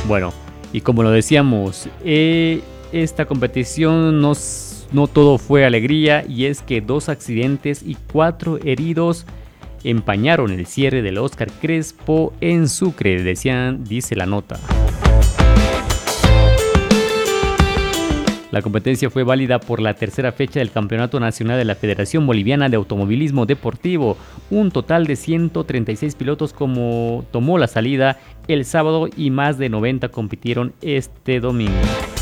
Bueno, y como lo decíamos, esta competición no todo fue alegría, y es que 2 accidentes y 4 heridos empañaron el cierre del Óscar Crespo en Sucre, dice la nota. La competencia fue válida por la tercera fecha del Campeonato Nacional de la Federación Boliviana de Automovilismo Deportivo. Un total de 136 pilotos tomó la salida el sábado y más de 90 compitieron este domingo.